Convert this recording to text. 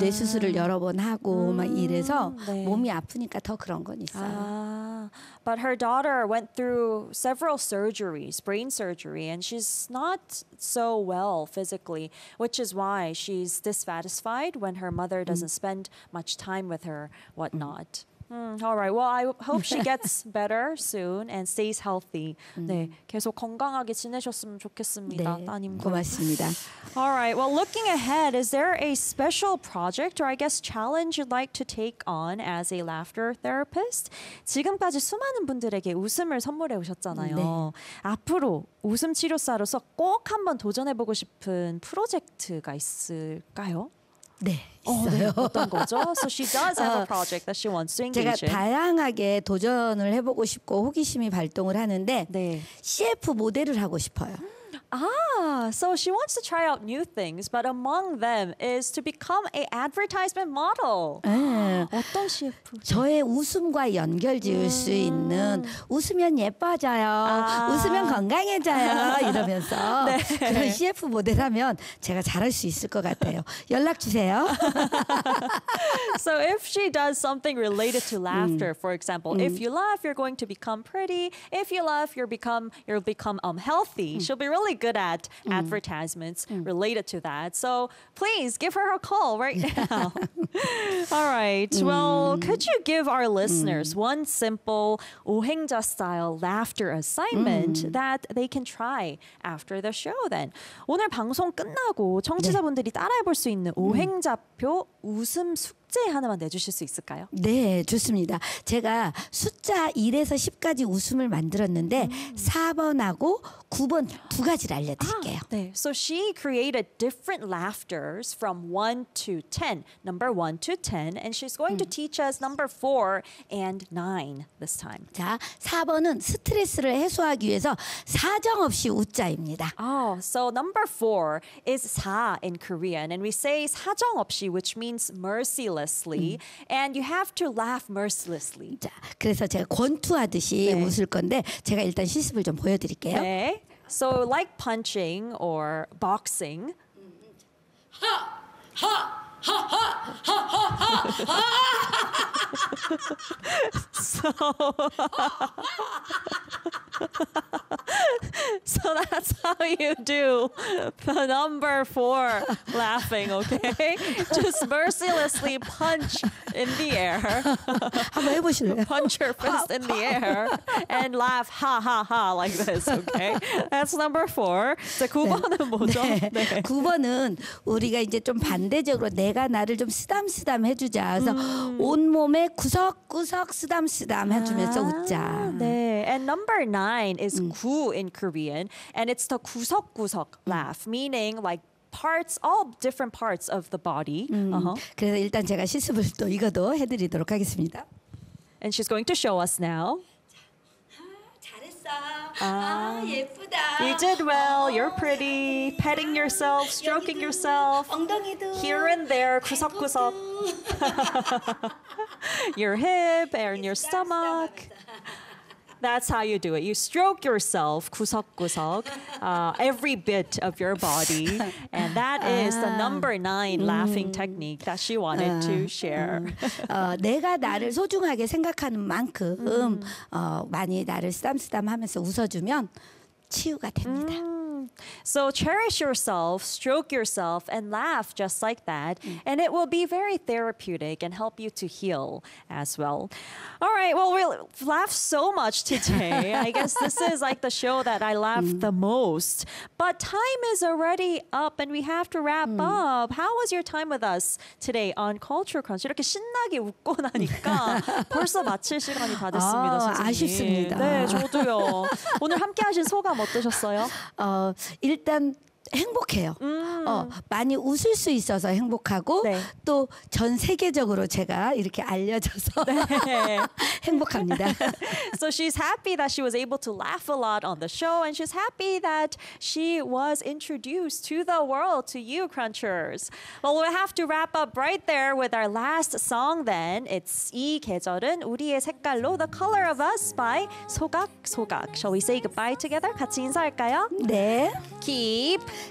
뇌수술을 여러 번 하고 막 이래서 네. 몸이 아프니까 더 그런 건 있어요. But her daughter went through several surgeries, brain surgery, and she's not so well physically, which is why she's dissatisfied when her mother doesn't spend much time with her, whatnot. All right. Well, I hope she gets better soon and stays healthy. 네, 계속 건강하게 지내셨으면 좋겠습니다, 네, 따님도. 고맙습니다. All right. Well, looking ahead, is there a special project or I guess challenge you'd like to take on as a laughter therapist? 지금까지 수많은 분들에게 웃음을 선물해 오셨잖아요. 네. 앞으로 웃음 치료사로서 꼭 한번 도전해보고 싶은 프로젝트가 있을까요? 네, 네. 있어요. 어떤 거죠? So she does have a project that she wants to 제가 engage in. 다양하게 도전을 해보고 싶고 호기심이 발동을 하는데 네. CF 모델을 하고 싶어요. So she wants to try out new things, but among them is to become a advertisement model. 네. 어떤 CF? 저의 웃음과 연결 지을 수 있는 웃으면 예뻐져요. 웃으면 건강해져요. 이러면서 그런 CF 모델 하면 제가 잘할 수 있을 것 같아요. 연락 주세요. So if she does something related to laughter, for example, if you laugh, you're going to become pretty. If you laugh, you'll become healthy. She'll be really good at advertisements related to that. So please give her a call right now. All right. Well, could you give our listeners one simple 오행자 style laughter assignment that they can try after the show then? 오늘 방송 끝나고 청취자분들이 따라해 볼 수 있는 오행자표 웃음 숙제 하나만 내주실 수 있을까요? 네, 좋습니다. 제가 숫자 1에서 10까지 웃음을 만들었는데 4번하고 9번 두 가지를 알려드릴게요. 네. So she created different laughters from 1 to 10, number 1 to 10, and she's going to teach us number 4 and 9 this time. 자, 4번은 스트레스를 해소하기 위해서 사정없이 웃자입니다. So number 4 is 사 in Korean, and we say 사정없이, which means mercilessly, and you have to laugh mercilessly. 자, 그래서 제가 권투하듯이 네. 웃을 건데 제가 일단 실습을 좀 보여드릴게요. 네. So like punching or boxing. So that's how you do the number 4 laughing, okay? Just mercilessly punch in the air. 한번 해보실래요? Punch your fist in the air and laugh ha ha ha like this, okay? That's number 4. 자, 9번은 뭐죠? 네. 9번은 우리가 이제 좀 반대적으로 내가 나를 좀 쓰담쓰담 해주자. 그래서 온몸에 구석구석 쓰담쓰담 해주면서 웃자. 네. And number 9 is 구 in Korean, and it's the 구석구석 laugh, meaning like parts, all different parts of the body. 그래서 일단 제가 실습을 또 이것도 해드리도록 하겠습니다. And she's going to show us now. 잘했어. 예쁘다. You did well. You're pretty. Petting yourself, stroking yourself. 엉덩이도. Here and there, 구석구석. Your hip and your stomach. That's how you do it. You stroke yourself, 구석구석, every bit of your body. And that is the number 9 laughing technique that she wanted to share. 내가 나를 소중하게 생각하는 만큼 많이 나를 쓰담쓰담하면서 웃어주면 치유가 됩니다. So cherish yourself, stroke yourself, and laugh just like that. And it will be very therapeutic and help you to heal as well. All right, well, we'll laugh so much today. I guess this is like the show that I laughed the most. But time is already up and we have to wrap up. How was your time with us today on Culture Crunch? 이렇게 신나게 웃고 나니까 벌써 마칠 시간이 다 됐습니다, 선생님. 아쉽습니다. 네, 저도요. 오늘 함께 하신 소감 어떠셨어요? 일단 행복해요. 많이 웃을 수 있어서 행복하고 네. 또 전 세계적으로 제가 이렇게 알려져서 행복합니다. So she's happy that she was able to laugh a lot on the show, and she's happy that she was introduced to the world, to you, Crunchers. Well, we'll have to wrap up right there with our last song then. It's 이 계절은 우리의 색깔로, The Color of Us by 소각소각. Shall we say goodbye together? 같이 인사할까요? 네. Keep